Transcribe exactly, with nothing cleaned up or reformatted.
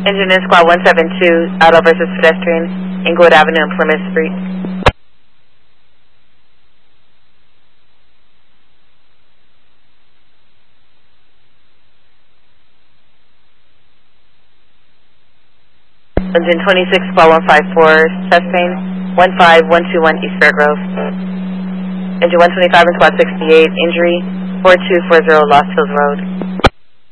Engine in Squad one seven two, auto versus pedestrian, Inglewood Avenue and Plymouth Street. Engine twenty-six, Squad one five four, sustained, one five one two one East Fairgrove. Engine one twenty-five and Squad sixty-eight, injury, four two four zero Lost Hills Road.